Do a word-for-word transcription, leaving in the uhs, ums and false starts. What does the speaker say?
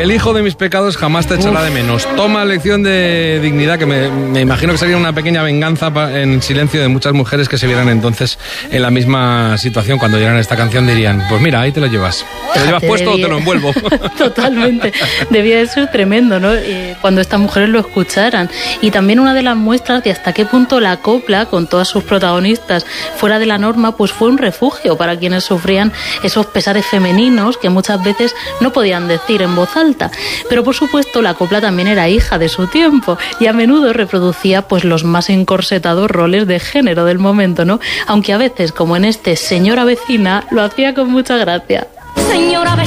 El hijo de mis pecados jamás te echará de menos. Toma lección de dignidad, que me, me imagino que sería una pequeña venganza pa, en silencio de muchas mujeres que se vieran entonces en la misma situación. Cuando oyeran esta canción dirían, pues mira, ahí te lo llevas. ¿Te lo llevas Te puesto debía... o te lo envuelvo? Totalmente. Debía de ser tremendo, ¿no? Eh, cuando estas mujeres lo escucharan. Y también una de las muestras de hasta qué punto la copla, con todas sus protagonistas fuera de la norma, pues fue un refugio para quienes sufrían esos pesares femeninos que muchas veces no podían decir en voz alta. Pero por supuesto la copla también era hija de su tiempo y a menudo reproducía pues los más encorsetados roles de género del momento, ¿no? Aunque a veces, como en este Señora Vecina, lo hacía con mucha gracia. Señora